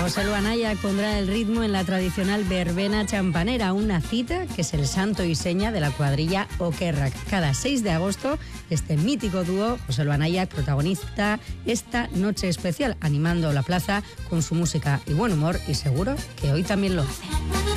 José Luis Anaya pondrá el ritmo en la tradicional verbena champanera, una cita que es el santo y seña de la cuadrilla Okerrak. Cada 6 de agosto, este mítico dúo, José Luis Anaya, protagoniza esta noche especial, animando la plaza con su música y buen humor, y seguro que hoy también lo hace.